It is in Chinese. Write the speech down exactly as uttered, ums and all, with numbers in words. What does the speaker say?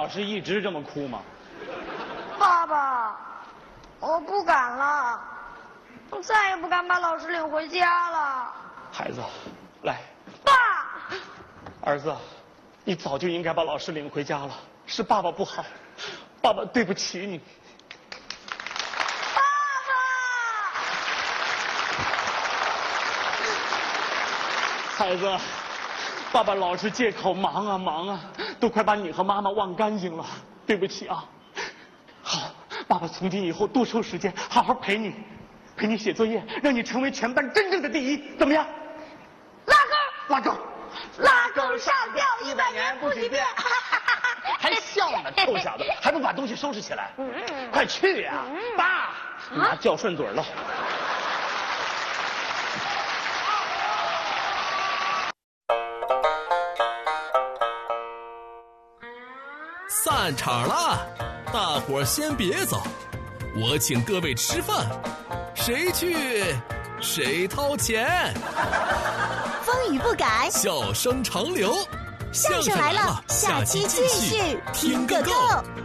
老师一直这么哭吗？ 爸爸，我不敢了，我再也不敢把老师领回家了。 孩子，来。 爸。 儿子，你早就应该把老师领回家了，是爸爸不好，爸爸对不起你。 爸爸。孩子，爸爸老是借口忙啊忙啊，都快把你和妈妈忘干净了，对不起啊。好，爸爸从今以后多抽时间，好好陪你，陪你写作业，让你成为全班真正的第一，怎么样？ 拉钩， 拉钩， 拉钩上吊一百年不许变。 还笑呢，臭小子，还不把东西收拾起来？快去呀！爸，妈叫顺嘴了。 散场了，大伙儿先别走，我请各位吃饭，谁去谁掏钱。 风雨不改， 笑声长流， 相声来了，下期继续听个够。